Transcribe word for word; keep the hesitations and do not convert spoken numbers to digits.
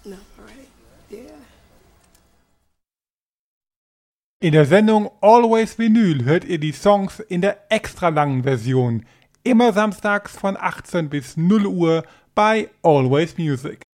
No, all right. Yeah. In der Sendung Always Vinyl hört ihr die Songs in der extra langen Version. Immer samstags von achtzehn bis null Uhr bei Always Music.